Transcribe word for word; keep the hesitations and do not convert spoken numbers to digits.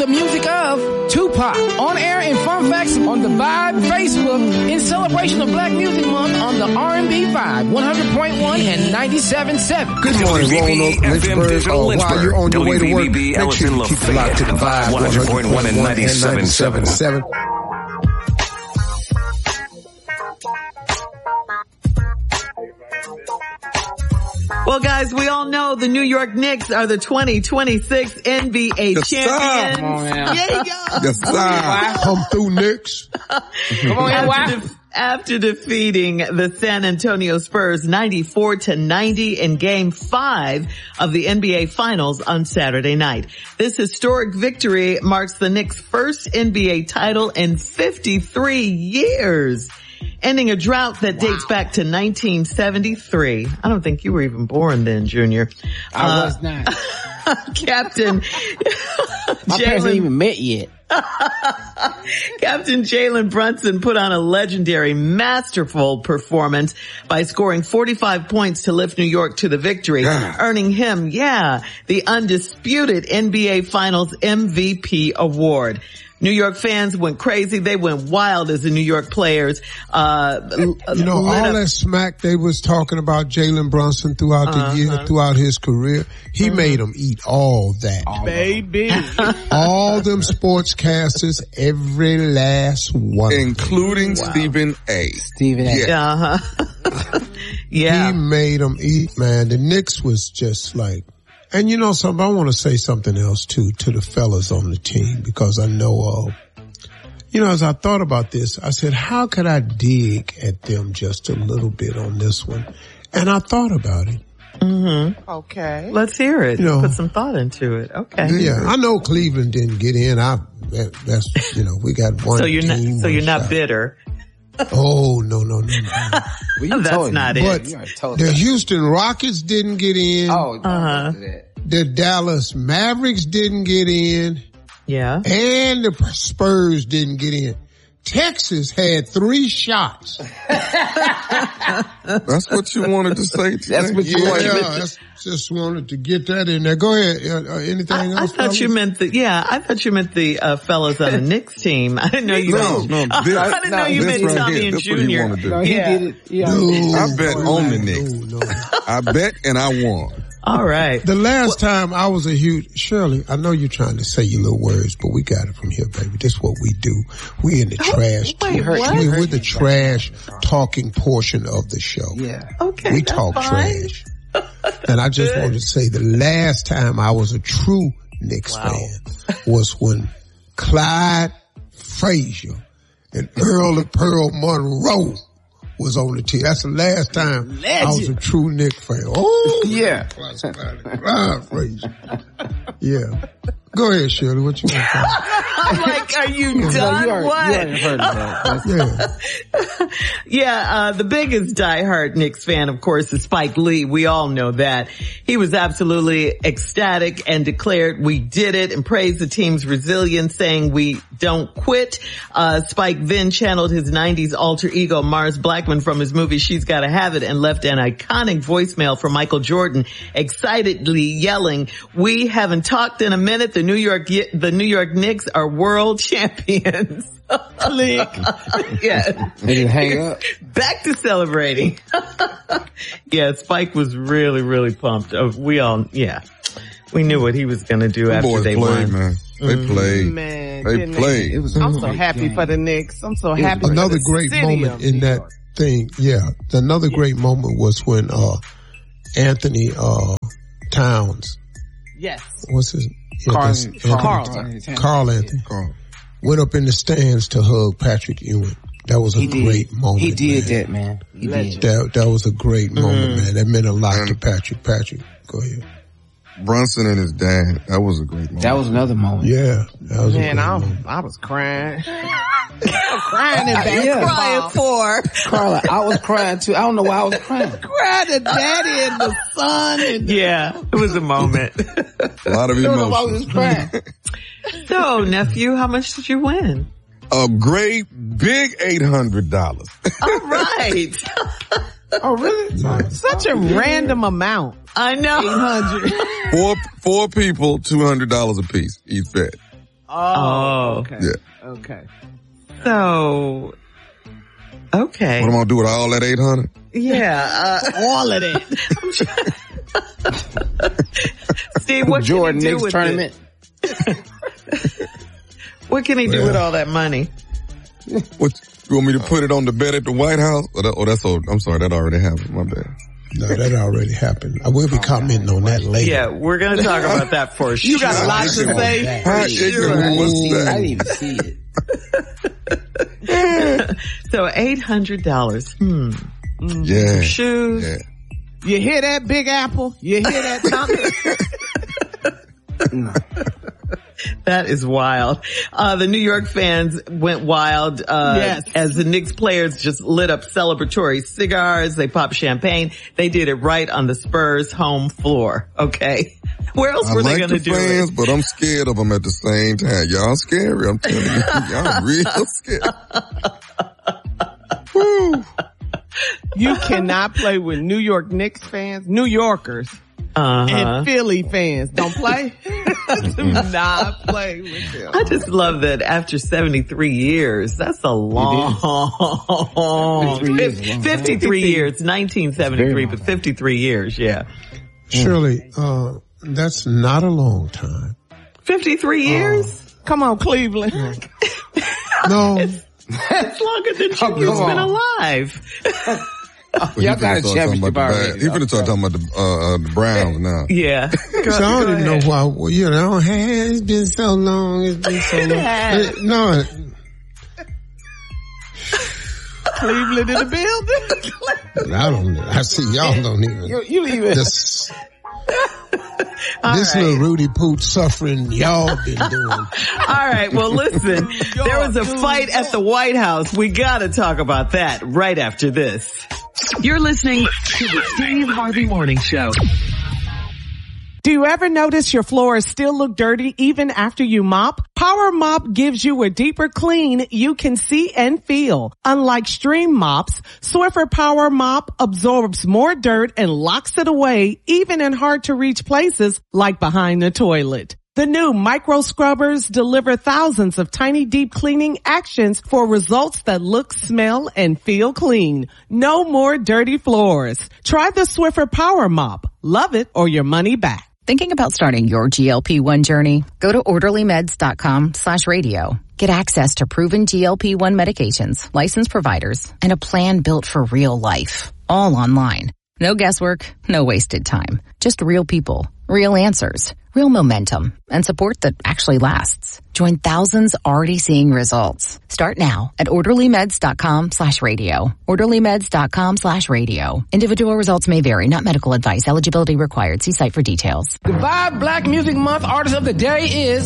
music of Tupac. On air and fun facts on the Vibe Facebook in celebration of Black Music Month on the R and B Vibe, one hundred point one and ninety-seven point seven. Good morning, Roanoke, Lynchburg. Uh, while you're on your way to work, make sure you keep it locked to the Vibe, one hundred point one and ninety-seven point seven. Well, guys, we all know the New York Knicks are the twenty twenty-six N B A yes, champions. Come on, man. There you go. Yes, sir. Come through, Knicks. Come on, after, de- after defeating the San Antonio Spurs ninety-four to ninety in game five of the N B A Finals on Saturday night. This historic victory marks the Knicks' first N B A title in fifty-three years. Ending a drought that dates wow. back to nineteen seventy-three. I don't think you were even born then, Junior. I uh, was not. Captain My parents ain't even met yet. Captain Jalen Brunson put on a legendary, masterful performance by scoring forty-five points to lift New York to the victory, yeah. earning him, yeah, the undisputed N B A Finals M V P award. New York fans went crazy. They went wild as the New York players. Uh, you know, all up. that smack they was talking about Jalen Brunson throughout uh-huh. the year, throughout his career, he uh-huh. made them eat all that. Oh, baby. All them sportscasters, every last one. Including wow. Stephen A. Stephen A. Yeah. Uh-huh. yeah. He made them eat, man. The Knicks was just like, and you know something, I want to say something else too, to the fellas on the team, because I know, uh, you know, as I thought about this, I said, how could I dig at them just a little bit on this one? And I thought about it. Mm-hmm. Okay. Let's hear it. You know, put some thought into it. Okay. Yeah, I know Cleveland didn't get in. I, that, that's, you know, we got one so you're team. Not, so you're shot. not bitter. Oh, no, no, no, no. Well, that's not me. it. But the Houston Rockets didn't get in. Oh, uh-huh. The Dallas Mavericks didn't get in. Yeah. And the Spurs didn't get in. Texas had three shots. That's what you wanted to say today? That's what you yeah, wanted yeah, to that's, just wanted to get that in there. Go ahead. Uh, anything I, else? I thought fellas? you meant the, yeah, I thought you meant the, uh, fellas on the Knicks team. I didn't know you No, meant, no, this, I didn't no, know you meant right Tommy here. and That's Junior. What he No, he yeah. did it. Yeah. No, I bet on the Knicks. No, no. I bet and I won. All right. The last well, time I was a huge, Shirley, I know you're trying to say your little words, but we got it from here, baby. This is what we do. We in the oh, trash. Wait, what? We, we're the trash talking portion of the show. Yeah. Okay. We talk fine. trash. And I just wanted to say the last time I was a true Knicks wow. fan was when Clyde Frazier and Earl and Pearl Monroe was on the team. That's the last time Legend. I was a true Knicks fan. Oh, yeah. Clyde Frazier. Yeah. Go ahead, Shirley. What you want to say? I'm like, are you done? No, you are, what? You already heard of that. Yeah. yeah, uh, the biggest diehard Knicks fan, of course, is Spike Lee. We all know that. He was absolutely ecstatic and declared, we did it, and praised the team's resilience, saying we don't quit. Uh, Spike then channeled his nineties alter ego, Mars Blackman, from his movie She's Gotta Have It, and left an iconic voicemail for Michael Jordan, excitedly yelling, we haven't talked in a minute. The New York, the New York Knicks are world champions. Click. Yeah. They didn't hang up. Back to celebrating. Yeah, Spike was really, really pumped. We all, yeah. We knew what he was going to do the after boys they played, won. Man. They mm-hmm. played. Man, they played. It was I'm so great happy game. for the Knicks. I'm so happy for another the great city moment in that thing. Yeah. Another great moment was when, uh, Anthony, uh, Towns. Yes. What's his? Yeah, Carl, Anthony, Carl, Anthony, Carl Anthony. Carl. Went up in the stands to hug Patrick Ewing. That was a he great did. moment. He did man. that, man. He did. That, that was a great moment, mm. man. That meant a lot and to Patrick. Patrick, go ahead. Brunson and his dad. That was a great moment. That was another moment. Yeah. That was Man, a great I, moment. I was crying. I was crying in basketball. Yeah. Crying for. Carla, I was crying too. I don't know why I was crying. Crying the daddy and the son. And the yeah, it was a moment. A lot of I don't know why I emotions. was crying. So, nephew, how much did you win? A great big eight hundred dollars. All right. Oh, really? Yeah. Such a random amount. I know. eight hundred. Four, four people, two hundred dollars a piece, each bet. Oh. Okay. Yeah. Okay. So, okay. What am I gonna do with all that eight hundred? Yeah, uh, all of it. Steve, what Jordan can he do Knicks with tournament. it? What can he do Well. with all that money? What, you want me to put it on the bed at the White House? Or that, oh, that's old. I'm sorry, that already happened. My bad. No, that already happened. I will be commenting on that later. Yeah, we're going to talk about that for sure. You got a lot to say. How sure. ignorant was I that? didn't even see it. So eight hundred dollars. Hmm. Yeah. Shoes. Yeah. You hear that, Big Apple? You hear that, Tommy? That is wild. Uh, the New York fans went wild, uh, yes. as the Knicks players just lit up celebratory cigars. They popped champagne. They did it right on the Spurs home floor. Okay. Where else I were like they going the to do fans, it? but I'm scared of them at the same time. Y'all scary. I'm telling you. Y'all real scared. Woo. You cannot play with New York Knicks fans, New Yorkers, Uh-huh. and Philly fans. Don't play. Do not play with them. I just love that after seventy-three years, that's a long, fifty-three years, a long time. fifty-three years, nineteen seventy-three, but fifty-three years, yeah. Shirley, uh, that's not a long time. fifty-three years? Come on, Cleveland. No. It's longer than Oh, you've come been on. alive. Well, Y'all he finna got a start championship talking about the already. He finna start talking about the, uh, uh, the Browns now. Yeah. Go, So I don't go even ahead. know why, well, you know, hey, it's been so long, it's been so long. has. Uh, No, Cleveland in the building. I don't know. I see y'all don't even. You, you leave it. This, All this right. little Rudy Poot suffering y'all been doing. All right. Well, listen, there was a fight at the White House. We got to talk about that right after this. You're listening to the Steve Harvey Morning Show. Do you ever notice your floors still look dirty even after you mop? Power Mop gives you a deeper clean you can see and feel. Unlike stream mops, Swiffer Power Mop absorbs more dirt and locks it away even in hard to reach places like behind the toilet. The new micro scrubbers deliver thousands of tiny deep cleaning actions for results that look, smell, and feel clean. No more dirty floors. Try the Swiffer Power Mop. Love it or your money back. Thinking about starting your G L P one journey? Go to orderly meds dot com slash radio. Get access to proven G L P one medications, licensed providers, and a plan built for real life. All online. No guesswork, no wasted time. Just real people, real answers, real momentum, and support that actually lasts. Join thousands already seeing results. Start now at orderly meds dot com slash radio. orderly meds dot com slash radio. Individual results may vary, not medical advice. Eligibility required. See site for details. The Vibe Black Music Month artist of the day is